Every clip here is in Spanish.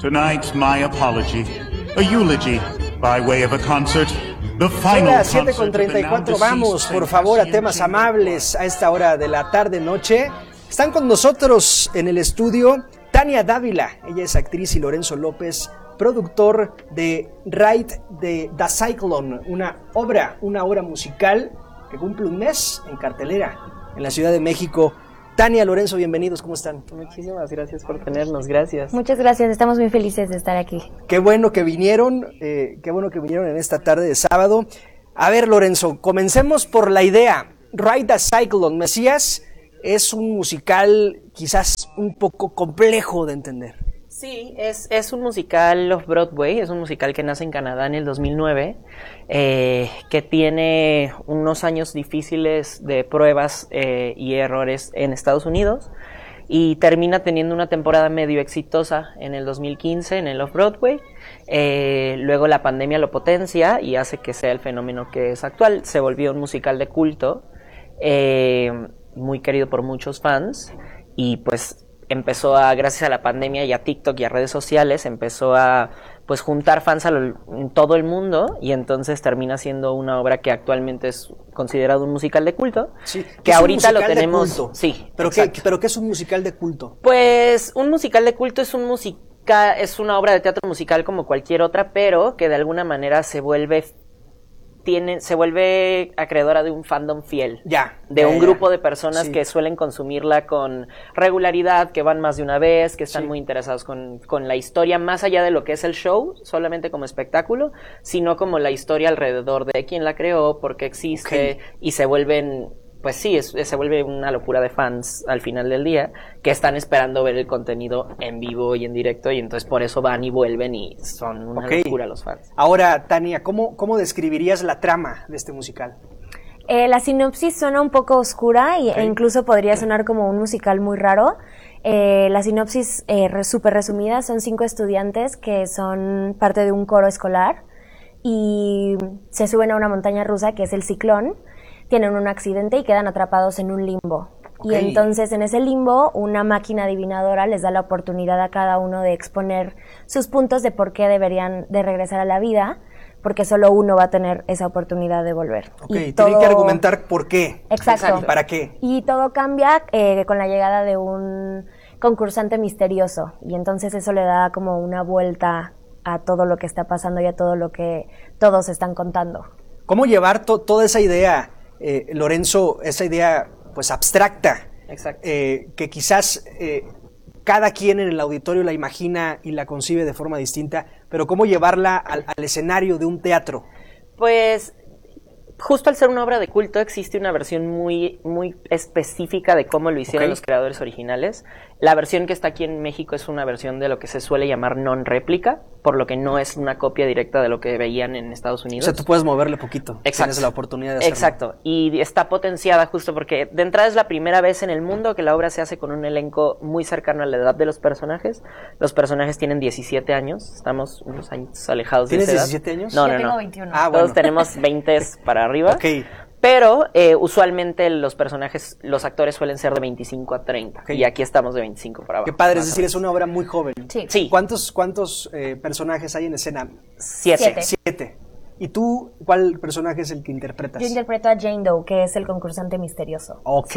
Tonight, my apology. A eulogy by way of a concert. The final Son las concert 7:34. Vamos, por favor, a temas amables a esta hora de la tarde-noche. Están con nosotros en el estudio Tania Dávila. Ella es actriz, y Lorenzo López, productor de Ride de The Cyclone, una obra musical que cumple un mes en cartelera en la Ciudad de México. Tania, Lorenzo, bienvenidos, ¿cómo están? Muchísimas gracias por tenernos, gracias. Muchas gracias, estamos muy felices de estar aquí. Qué bueno que vinieron en esta tarde de sábado. A ver, Lorenzo, comencemos por la idea. Ride the Cyclone, Mesías, es un musical quizás un poco complejo de entender. Sí, es un musical off-Broadway, es un musical que nace en Canadá en el 2009, que tiene unos años difíciles de pruebas y errores en Estados Unidos, y termina teniendo una temporada medio exitosa en el 2015 en el off-Broadway. Luego la pandemia lo potencia y hace que sea el fenómeno que es actual. Se volvió un musical de culto, muy querido por muchos fans, y pues empezó gracias a la pandemia y a TikTok y a redes sociales, empezó a pues juntar fans en todo el mundo, y entonces termina siendo una obra que actualmente es considerado un musical de culto. Sí, que ahorita lo tenemos. Sí, pero ¿qué es un musical de culto? Pues un musical de culto es es una obra de teatro musical como cualquier otra, pero que de alguna manera se vuelve acreedora de un fandom fiel. De un grupo de personas que suelen consumirla con regularidad, que van más de una vez, que están muy interesados con la historia, más allá de lo que es el show, solamente como espectáculo, sino como la historia alrededor de quién la creó, por qué existe, y se vuelven... Pues sí, se vuelve una locura de fans al final del día, que están esperando ver el contenido en vivo y en directo, y entonces por eso van y vuelven y son una locura los fans. Ahora, Tania, ¿cómo describirías la trama de este musical? La sinopsis suena un poco oscura e incluso podría sonar como un musical muy raro. La sinopsis súper resumida: son 5 estudiantes que son parte de un coro escolar y se suben a una montaña rusa que es el Ciclón. Tienen un accidente y quedan atrapados en un limbo. Y entonces en ese limbo una máquina adivinadora les da la oportunidad a cada uno de exponer sus puntos de por qué deberían de regresar a la vida, porque solo uno va a tener esa oportunidad de volver. Tienen que argumentar por qué. Exacto. ¿Para qué? Y todo cambia con la llegada de un concursante misterioso, y entonces eso le da como una vuelta a todo lo que está pasando y a todo lo que todos están contando. ¿Cómo llevar toda esa idea, Lorenzo, esa idea pues abstracta, que quizás cada quien en el auditorio la imagina y la concibe de forma distinta, pero cómo llevarla al escenario de un teatro? Pues justo al ser una obra de culto existe una versión muy, muy específica de cómo lo hicieron los creadores originales. La versión que está aquí en México es una versión de lo que se suele llamar non-réplica, por lo que no es una copia directa de lo que veían en Estados Unidos. O sea, tú puedes moverle poquito. Tienes la oportunidad de hacerlo. Exacto, y está potenciada justo porque de entrada es la primera vez en el mundo que la obra se hace con un elenco muy cercano a la edad de los personajes. Los personajes tienen 17 años, estamos unos años alejados de esa edad. ¿Tienes 17 años? No. Tengo 21. Todos tenemos 20 para arriba. Pero usualmente los actores suelen ser de 25 a 30. Y aquí estamos de 25 para abajo. Qué padre, es decir, es una obra muy joven. Sí. ¿Cuántos personajes hay en escena? 7. ¿Y tú, cuál personaje es el que interpretas? Yo interpreto a Jane Doe, que es el concursante misterioso. Ok.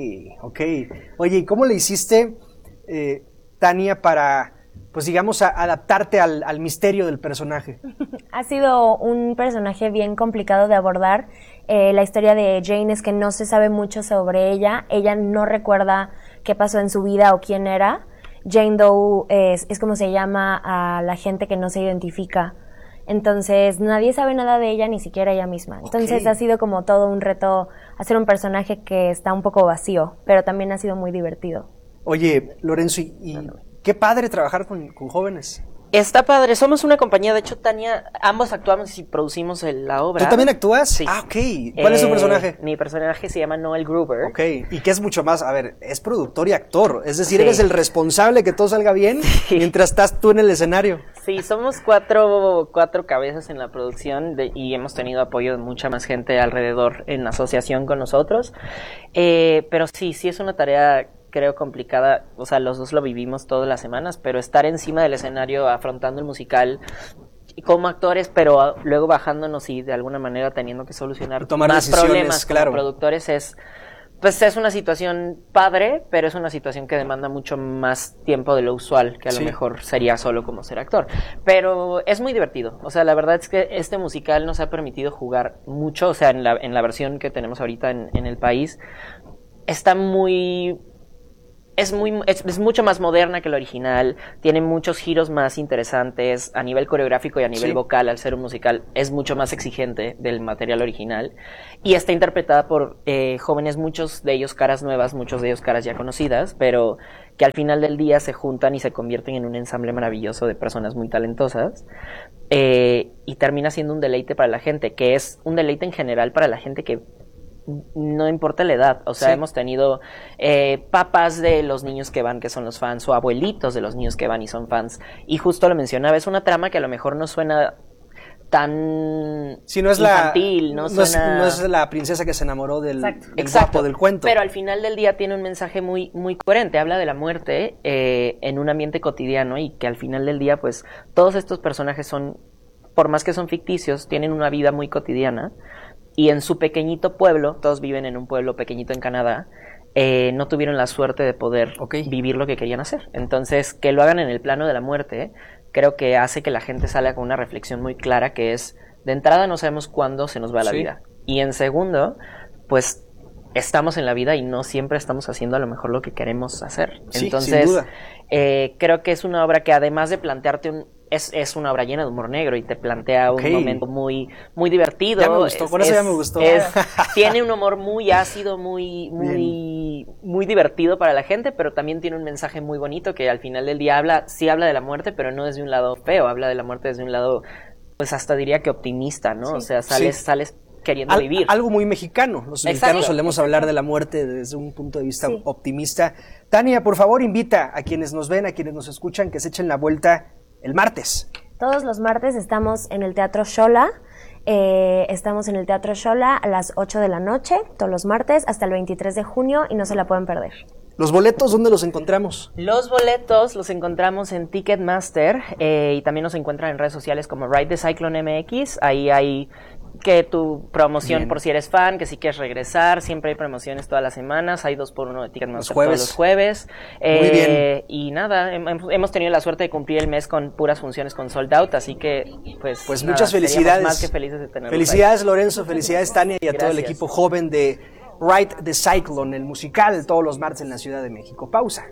Oye, ¿y cómo le hiciste, Tania, para, pues digamos, adaptarte al misterio del personaje? Ha sido un personaje bien complicado de abordar. La historia de Jane es que no se sabe mucho sobre ella. Ella no recuerda qué pasó en su vida o quién era. Jane Doe es como se llama a la gente que no se identifica. Entonces nadie sabe nada de ella, ni siquiera ella misma. Entonces ha sido como todo un reto hacer un personaje que está un poco vacío, pero también ha sido muy divertido. Oye, Lorenzo, y qué padre trabajar con jóvenes. Está padre, somos una compañía, de hecho, Tania, ambos actuamos y producimos la obra. ¿Tú también actúas? Sí. ¿Cuál es tu personaje? Mi personaje se llama Noel Gruber. Y que es mucho más, es productor y actor, es decir, eres el responsable que todo salga bien mientras estás tú en el escenario. Sí, somos cuatro cabezas en la producción y hemos tenido apoyo de mucha más gente alrededor en asociación con nosotros, pero sí es una tarea creo, complicada. O sea, los dos lo vivimos todas las semanas, pero estar encima del escenario afrontando el musical como actores, pero luego bajándonos y de alguna manera teniendo que solucionar más problemas como productores es una situación padre, pero es una situación que demanda mucho más tiempo de lo usual, que a lo mejor sería solo como ser actor. Pero es muy divertido. O sea, la verdad es que este musical nos ha permitido jugar mucho. O sea, en la versión que tenemos ahorita en el país, está es mucho más moderna que la original, tiene muchos giros más interesantes a nivel coreográfico y a nivel vocal. Al ser un musical es mucho más exigente del material original y está interpretada por jóvenes, muchos de ellos caras nuevas, muchos de ellos caras ya conocidas, pero que al final del día se juntan y se convierten en un ensamble maravilloso de personas muy talentosas, y termina siendo un deleite para la gente, que es un deleite en general para la gente que no importa la edad. O sea, hemos tenido papás de los niños que van, que son los fans, o abuelitos de los niños que van y son fans. Y justo lo mencionaba, es una trama que a lo mejor no suena tan infantil, no es la princesa que se enamoró del guapo del cuento. Pero al final del día tiene un mensaje muy, muy coherente. Habla de la muerte en un ambiente cotidiano, y que al final del día, pues, todos estos personajes son, por más que son ficticios, tienen una vida muy cotidiana. Y en su pequeñito pueblo, todos viven en un pueblo pequeñito en Canadá, no tuvieron la suerte de poder vivir lo que querían hacer. Entonces, que lo hagan en el plano de la muerte, creo que hace que la gente salga con una reflexión muy clara, que es, de entrada no sabemos cuándo se nos va la vida. Y en segundo, pues estamos en la vida y no siempre estamos haciendo a lo mejor lo que queremos hacer. Entonces, sin duda. Creo que es una obra que, además de plantearte es una obra llena de humor negro y te plantea un momento muy, muy divertido. Ya me gustó, por eso ya me gustó. Tiene un humor muy ácido, muy divertido para la gente, pero también tiene un mensaje muy bonito que al final del día habla de la muerte, pero no desde un lado feo, habla de la muerte desde un lado, pues hasta diría que optimista, ¿no? O sea, sales queriendo vivir. Algo muy mexicano. Los mexicanos solemos hablar de la muerte desde un punto de vista optimista. Tania, por favor, invita a quienes nos ven, a quienes nos escuchan, que se echen la vuelta el martes. Todos los martes estamos en el Teatro Xola. Estamos en el Teatro Xola a las 8 de la noche, todos los martes, hasta el 23 de junio, y no se la pueden perder. ¿Los boletos dónde los encontramos? Los boletos los encontramos en Ticketmaster, y también nos encuentran en redes sociales como Ride the Cyclone MX. Ahí hay que tu promoción por si eres fan, que si quieres regresar, siempre hay promociones todas las semanas, hay 2x1 de Ticketmaster todos los jueves. Muy bien. Y nada, hemos tenido la suerte de cumplir el mes con puras funciones con sold out, así que pues nada, muchas felicidades. Más que felices de tenerlos. Felicidades ahí. Lorenzo, felicidades Tania y a todo el equipo joven de Ride the Cyclone, el musical, todos los martes en la Ciudad de México. Pausa.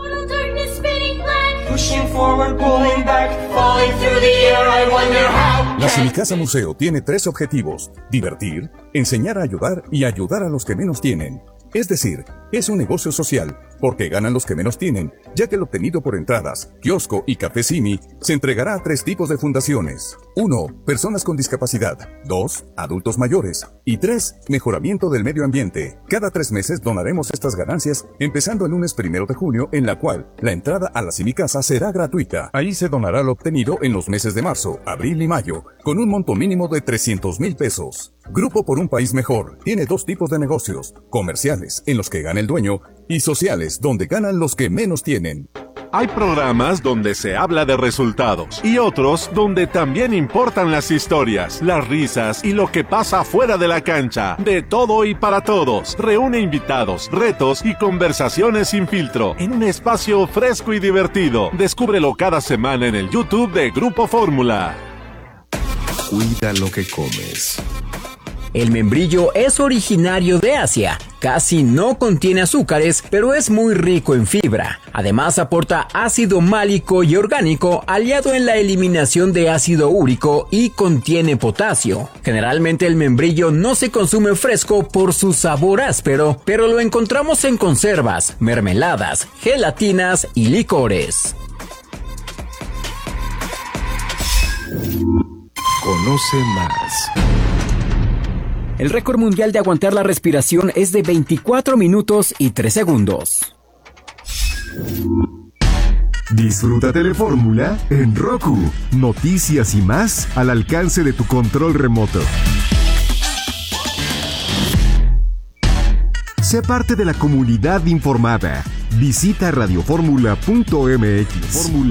La Cinicasa Museo tiene 3 objetivos: divertir, enseñar a ayudar y ayudar a los que menos tienen. Es decir, es un negocio social, porque ganan los que menos tienen, ya que el obtenido por entradas, kiosco y café Simi se entregará a 3 tipos de fundaciones. 1. Personas con discapacidad. 2. Adultos mayores. Y 3. Mejoramiento del medio ambiente. Cada 3 meses donaremos estas ganancias, empezando el lunes 1 de junio, en la cual la entrada a la Cinicasa será gratuita. Ahí se donará lo obtenido en los meses de marzo, abril y mayo, con un monto mínimo de 300,000 pesos. Grupo por un País Mejor tiene 2 tipos de negocios: comerciales, en los que gana el dueño, y sociales, donde ganan los que menos tienen. Hay programas donde se habla de resultados y otros donde también importan las historias, las risas y lo que pasa fuera de la cancha. De todo y para todos. Reúne invitados, retos y conversaciones sin filtro en un espacio fresco y divertido. Descúbrelo cada semana en el YouTube de Grupo Fórmula. Cuida lo que comes. El membrillo es originario de Asia, casi no contiene azúcares, pero es muy rico en fibra. Además aporta ácido málico y orgánico, aliado en la eliminación de ácido úrico, y contiene potasio. Generalmente el membrillo no se consume fresco por su sabor áspero, pero lo encontramos en conservas, mermeladas, gelatinas y licores. Conoce más. El récord mundial de aguantar la respiración es de 24 minutos y 3 segundos. Disfruta Telefórmula en Roku. Noticias y más al alcance de tu control remoto. Sé parte de la comunidad informada. Visita radioformula.mx.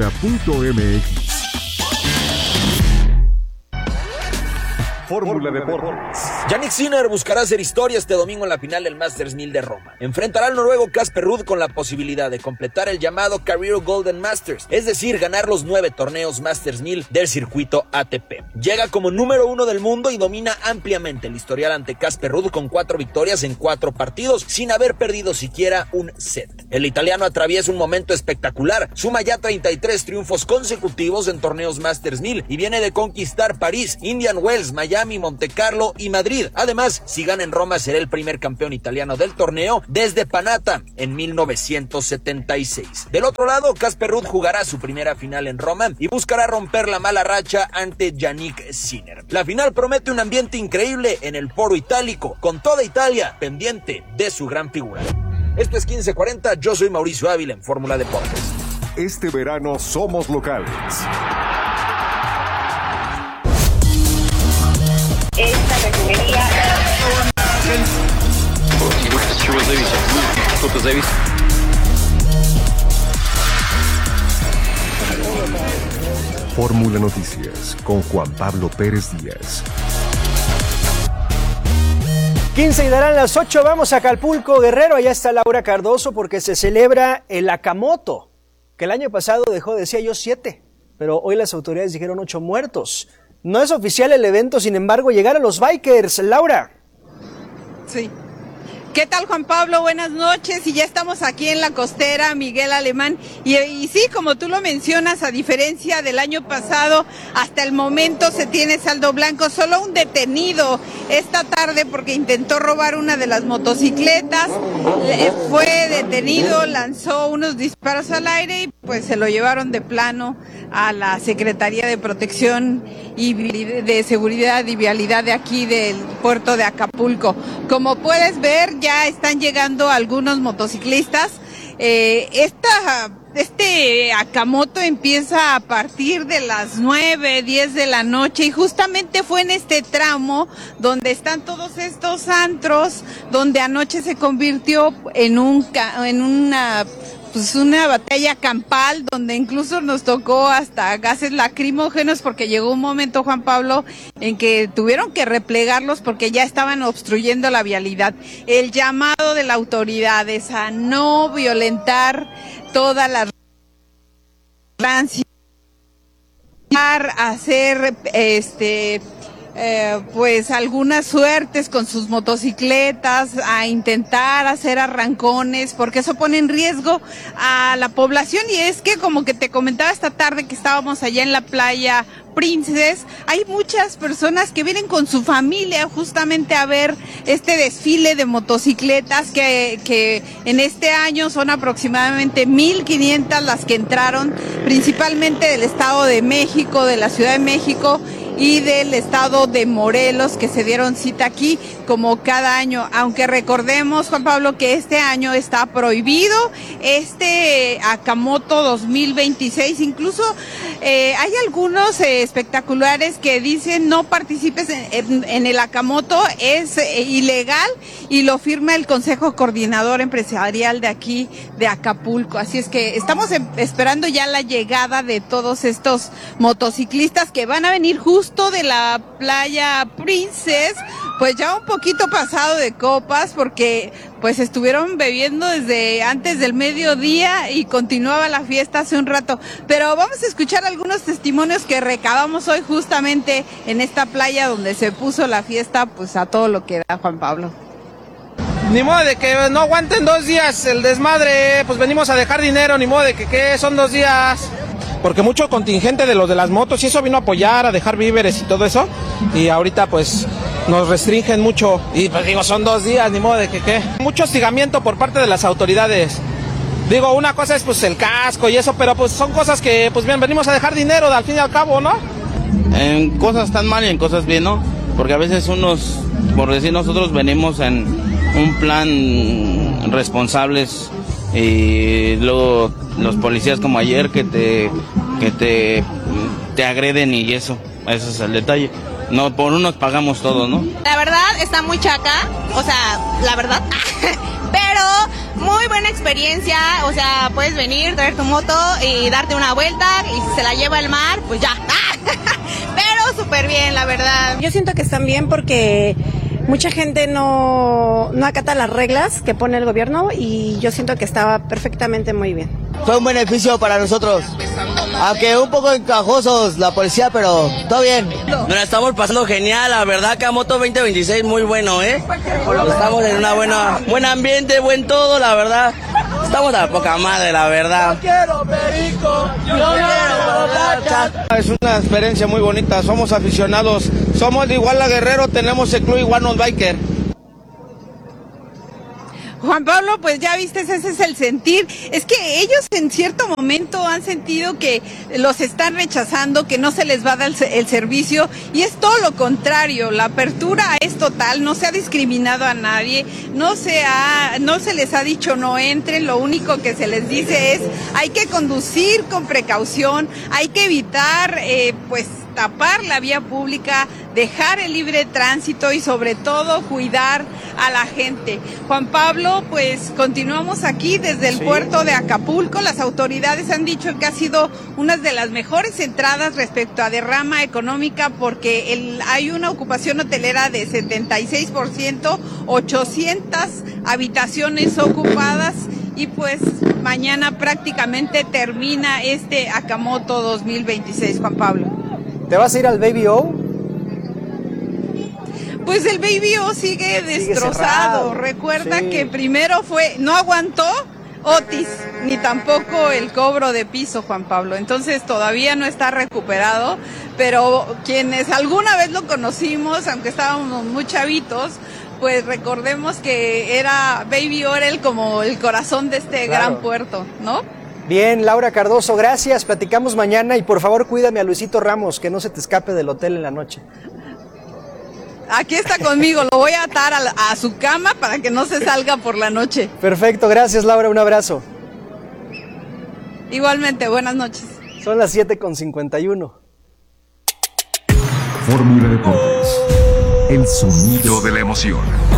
Fórmula Deportes. Jannik Sinner buscará hacer historia este domingo en la final del Masters 1000 de Roma. Enfrentará al noruego Casper Ruud con la posibilidad de completar el llamado Career Golden Masters, es decir, ganar los 9 torneos Masters 1000 del circuito ATP. Llega como número 1 del mundo y domina ampliamente el historial ante Casper Ruud con 4 victorias en 4 partidos, sin haber perdido siquiera un set. El italiano atraviesa un momento espectacular, suma ya 33 triunfos consecutivos en torneos Masters 1000 y viene de conquistar París, Indian Wells, Miami, Monte Carlo y Madrid. Además, si gana en Roma será el primer campeón italiano del torneo desde Panatta en 1976. Del otro lado, Casper Ruud jugará su primera final en Roma y buscará romper la mala racha ante Jannik Sinner. La final promete un ambiente increíble en el Foro Itálico, con toda Italia pendiente de su gran figura. Esto es 1540, yo soy Mauricio Ávila en Fórmula Deportes. Este verano somos locales. Esta refinería. Fórmula Noticias con Juan Pablo Pérez Díaz. 15 y darán las 8, vamos a Acapulco, Guerrero, allá está Laura Cardoso porque se celebra el Akamoto, que el año pasado dejó, decía yo, 7, pero hoy las autoridades dijeron 8 muertos. No es oficial el evento, sin embargo, llegaron los bikers. Laura. Sí. ¿Qué tal, Juan Pablo? Buenas noches. Y ya estamos aquí en la costera Miguel Alemán. Y sí, como tú lo mencionas, a diferencia del año pasado, hasta el momento se tiene saldo blanco. Solo un detenido esta tarde porque intentó robar una de las motocicletas. Fue detenido, lanzó unos disparos al aire y pues se lo llevaron de plano a la Secretaría de Protección y de Seguridad y Vialidad de aquí del puerto de Acapulco. Como puedes ver, ya están llegando algunos motociclistas. Este Akamoto empieza a partir de las 9, 10 de la noche y justamente fue en este tramo donde están todos estos antros, donde anoche se convirtió en una batalla campal donde incluso nos tocó hasta gases lacrimógenos porque llegó un momento, Juan Pablo, en que tuvieron que replegarlos porque ya estaban obstruyendo la vialidad. El llamado de las autoridades a no violentar todas las a hacer pues algunas suertes con sus motocicletas, a intentar hacer arrancones, porque eso pone en riesgo a la población. Y es que, como que te comentaba esta tarde que estábamos allá en la playa Princess, hay muchas personas que vienen con su familia justamente a ver este desfile de motocicletas que en este año son aproximadamente 1,500 las que entraron, principalmente del Estado de México, de la Ciudad de México y del estado de Morelos, que se dieron cita aquí como cada año, aunque recordemos, Juan Pablo, que este año está prohibido este Akamoto 2026, incluso hay algunos espectaculares que dicen no participes en el Akamoto, es ilegal y lo firma el Consejo Coordinador Empresarial de aquí de Acapulco, así es que estamos esperando ya la llegada de todos estos motociclistas que van a venir justo de la playa Princess, pues ya un poquito pasado de copas porque pues estuvieron bebiendo desde antes del mediodía y continuaba la fiesta hace un rato, pero vamos a escuchar algunos testimonios que recabamos hoy justamente en esta playa donde se puso la fiesta pues a todo lo que da, Juan Pablo. Ni modo de que no aguanten 2 días el desmadre, pues venimos a dejar dinero, ni modo de que son 2 días. Porque mucho contingente de los de las motos y eso vino a apoyar, a dejar víveres y todo eso. Y ahorita pues nos restringen mucho. Y pues digo, son 2 días, ni modo de que. Mucho hostigamiento por parte de las autoridades. Digo, una cosa es pues el casco y eso, pero pues son cosas que pues bien, venimos a dejar dinero al fin y al cabo, ¿no? En cosas tan mal y en cosas bien, ¿no? Porque a veces unos, por decir nosotros, venimos en un plan responsables y luego los policías como ayer que te agreden y eso es el detalle. No, por unos pagamos todo, ¿no? La verdad está muy chaca, o sea, la verdad, pero Muy buena experiencia, o sea, puedes venir, traer tu moto y darte una vuelta y si se la lleva el mar, pues ya. Pero súper bien, la verdad. Yo siento que están bien porque mucha gente no acata las reglas que pone el gobierno y yo siento que estaba perfectamente muy bien. Fue un beneficio para nosotros, aunque un poco encajosos la policía, pero todo bien. Nos la estamos pasando genial, la verdad que a Moto 2026 muy bueno, Estamos en buen ambiente, buen todo, la verdad. Estamos a poca madre, la verdad. Es una experiencia muy bonita, somos aficionados, somos de Iguala Guerrero, tenemos el club Iguanos Biker. Juan Pablo, pues ya viste, ese es el sentir. Es que ellos en cierto momento han sentido que los están rechazando, que no se les va a dar el servicio, y es todo lo contrario. La apertura es total, no se ha discriminado a nadie, no se les ha dicho no entren, lo único que se les dice es hay que conducir con precaución, hay que evitar tapar la vía pública, dejar el libre tránsito y sobre todo cuidar a la gente. Juan Pablo, pues continuamos aquí desde el puerto de Acapulco. Las autoridades han dicho que ha sido una de las mejores entradas respecto a derrama económica porque hay una ocupación hotelera de 76%, 800 habitaciones ocupadas y pues mañana prácticamente termina este Akamoto 2026, Juan Pablo. ¿Te vas a ir al Baby O? Pues el Baby O sigue destrozado. Recuerda que primero no aguantó Otis, ni tampoco el cobro de piso, Juan Pablo. Entonces todavía no está recuperado, pero quienes alguna vez lo conocimos, aunque estábamos muy chavitos, pues recordemos que Baby O era como el corazón de este gran puerto, ¿no? Bien, Laura Cardoso, gracias, platicamos mañana y por favor cuídame a Luisito Ramos, que no se te escape del hotel en la noche. Aquí está conmigo, lo voy a atar a su cama para que no se salga por la noche. Perfecto, gracias Laura, un abrazo. Igualmente, buenas noches. Son las 7:51. Fórmula Deportes, el sonido de la emoción.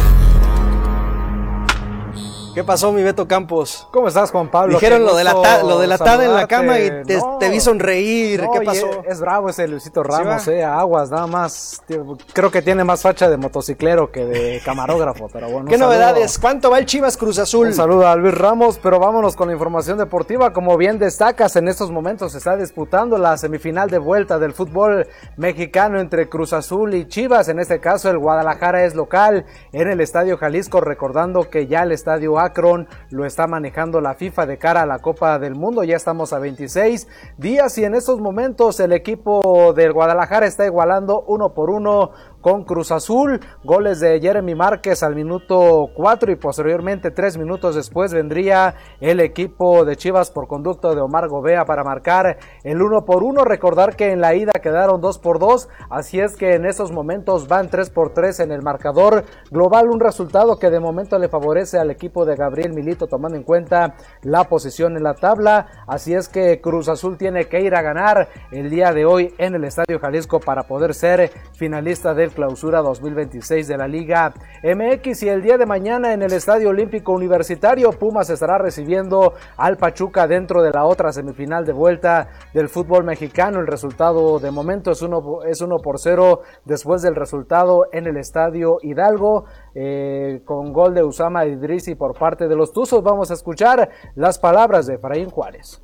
¿Qué pasó, mi Beto Campos? ¿Cómo estás, Juan Pablo? Dijeron lo delatada en la cama y te vi sonreír. No, ¿qué pasó? Es bravo ese Luisito Ramos, ¿Sí aguas, nada más. Creo que tiene más facha de motociclero que de camarógrafo, pero bueno. ¿Qué novedades? ¿Cuánto va el Chivas Cruz Azul? Un saludo a Luis Ramos, pero vámonos con la información deportiva. Como bien destacas, en estos momentos se está disputando la semifinal de vuelta del fútbol mexicano entre Cruz Azul y Chivas. En este caso, el Guadalajara es local en el Estadio Jalisco, recordando que ya el Estadio Akron lo está manejando la FIFA de cara a la Copa del Mundo. Ya estamos a 26 días y en estos momentos el equipo del Guadalajara está igualando 1-1 con Cruz Azul. Goles de Jeremy Márquez al minuto 4 y posteriormente 3 minutos después vendría el equipo de Chivas por conducto de Omar Gobea para marcar el 1-1. Recordar que en la ida quedaron 2-2, así es que en estos momentos van 3-3 en el marcador global, un resultado que de momento le favorece al equipo de Gabriel Milito tomando en cuenta la posición en la tabla. Así es que Cruz Azul tiene que ir a ganar el día de hoy en el Estadio Jalisco para poder ser finalista del Clausura 2026 de la Liga MX. Y el día de mañana en el Estadio Olímpico Universitario, Pumas estará recibiendo al Pachuca dentro de la otra semifinal de vuelta del fútbol mexicano. El resultado de momento es 1-0 después del resultado en el Estadio Hidalgo, con gol de Usama Idrisi por parte de los Tuzos. Vamos a escuchar las palabras de Efraín Juárez.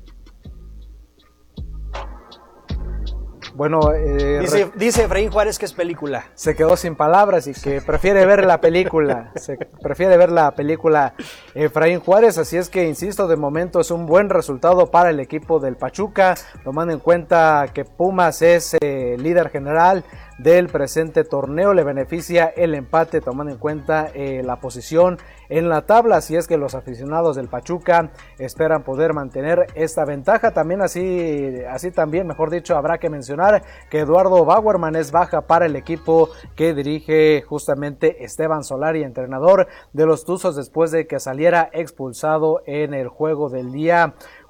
Bueno, dice Efraín Juárez que es película. Se quedó sin palabras y que prefiere ver la película. Prefiere ver la película Efraín Juárez. Así es que, insisto, de momento es un buen resultado para el equipo del Pachuca, tomando en cuenta que Pumas es líder general del presente torneo. Le beneficia el empate tomando en cuenta la posición en la tabla, así es que los aficionados del Pachuca esperan poder mantener esta ventaja. También así también, mejor dicho, habrá que mencionar que Eduardo Bauerman es baja para el equipo que dirige justamente Esteban Solari, entrenador de los Tuzos, después de que saliera expulsado en el juego del día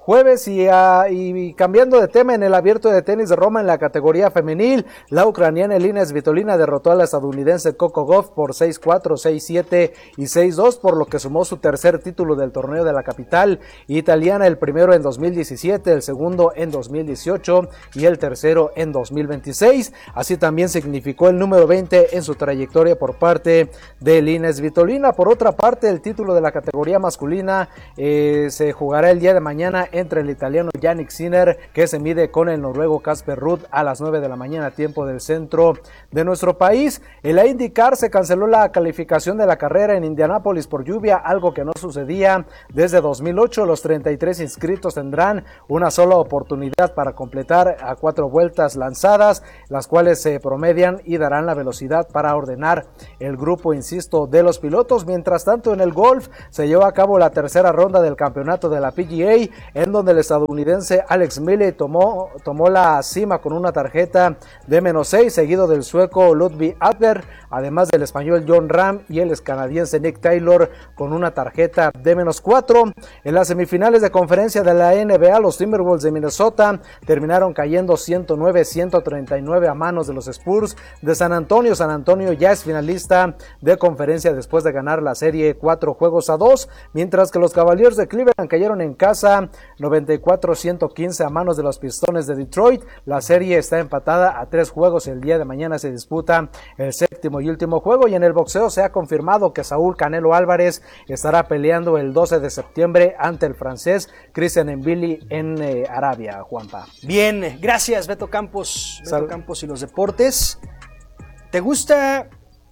jueves y cambiando de tema, en el Abierto de Tenis de Roma en la categoría femenil, la ucraniana Elina Svitolina derrotó a la estadounidense Coco Gauff por 6-4, 6-7 y 6-2, por lo que sumó su tercer título del torneo de la capital italiana, el primero en 2017, el segundo en 2018 y el tercero en 2026. Así también significó el número 20 en su trayectoria por parte de Elina Svitolina. Por otra parte, el título de la categoría masculina se jugará el día de mañana entre el italiano Jannik Sinner, que se mide con el noruego Casper Ruud a las 9 de la mañana, tiempo del centro de nuestro país. En la IndyCar se canceló la calificación de la carrera en Indianápolis por lluvia, algo que no sucedía desde 2008. Los 33 inscritos tendrán una sola oportunidad para completar a 4 vueltas lanzadas, las cuales se promedian y darán la velocidad para ordenar el grupo, insisto, de los pilotos. Mientras tanto, en el golf se llevó a cabo la tercera ronda del campeonato de la PGA, en donde el estadounidense Alex Mille tomó la cima con una tarjeta de -6, seguido del sueco Ludwig Adler, además del español John Ram y el canadiense Nick Taylor con una tarjeta de -4. En las semifinales de conferencia de la NBA, los Timberwolves de Minnesota terminaron cayendo 109-139 a manos de los Spurs de San Antonio. San Antonio ya es finalista de conferencia después de ganar la serie 4-2, mientras que los Cavaliers de Cleveland cayeron en casa 94-115 a manos de los Pistones de Detroit. La serie está empatada a 3 juegos. El día de mañana se disputa el séptimo y último juego. Y en el boxeo se ha confirmado que Saúl Canelo Álvarez estará peleando el 12 de septiembre ante el francés Christian Mbili en Arabia, Juanpa. Bien, gracias Beto Campos. Beto Campos y los deportes. ¿Te gustan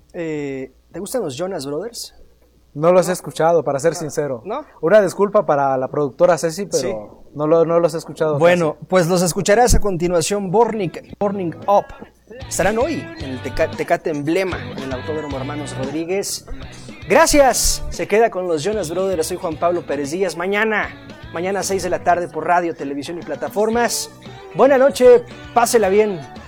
los Jonas Brothers? No los he escuchado, para ser sincero. ¿No? Una disculpa para la productora Ceci, pero sí, no los he escuchado. Bueno, pues los escucharás a continuación. Burning Up. Estarán hoy en el Tecate Emblema, en el Autódromo Hermanos Rodríguez. Gracias. Se queda con los Jonas Brothers. Soy Juan Pablo Pérez Díaz. Mañana a 6 de la tarde por radio, televisión y plataformas. Buena noche, pásela bien.